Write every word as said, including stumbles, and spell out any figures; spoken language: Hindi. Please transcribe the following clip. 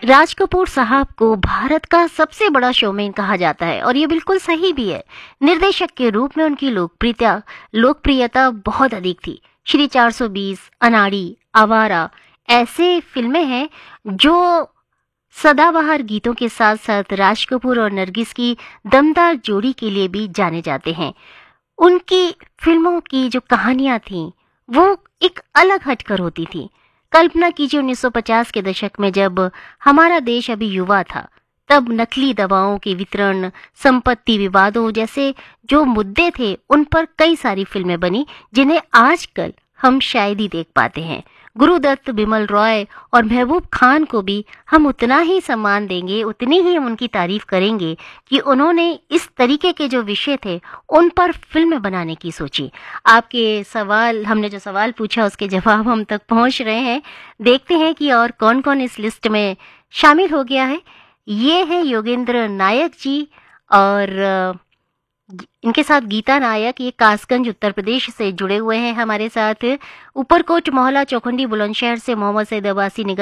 राज कपूर साहब को भारत का सबसे बड़ा शोमैन कहा जाता है और ये बिल्कुल सही भी है। निर्देशक के रूप में उनकी लोकप्रियता लोकप्रियता बहुत अधिक थी। श्री चार सौ बीस, अनाड़ी, आवारा ऐसे फिल्में हैं जो सदाबहार गीतों के साथ साथ राज कपूर और नरगिस की दमदार जोड़ी के लिए भी जाने जाते हैं। उनकी फिल्मों की जो कहानियां थीं वो एक अलग हटकर होती थी। कल्पना कीजिए उन्नीस सौ पचास के दशक में जब हमारा देश अभी युवा था, तब नकली दवाओं के वितरण, संपत्ति विवादों जैसे जो मुद्दे थे उन पर कई सारी फिल्में बनी जिन्हें आजकल हम शायद ही देख पाते हैं। गुरुदत्त, बिमल रॉय और महबूब खान को भी हम उतना ही सम्मान देंगे, उतनी ही हम उनकी तारीफ करेंगे कि उन्होंने इस तरीके के जो विषय थे उन पर फिल्म बनाने की सोची। आपके सवाल हमने जो सवाल पूछा उसके जवाब हम तक पहुंच रहे हैं। देखते हैं कि और कौन कौन इस लिस्ट में शामिल हो गया है। ये है योगेंद्र नायक जी और अ, इनके साथ गीता नायक। ये कासगंज उत्तर प्रदेश से जुड़े हुए हैं हमारे साथ। ऊपरकोट मोहल्ला चौखंडी बुलंदशहर से मोहम्मद सैयद अब्बासी निगत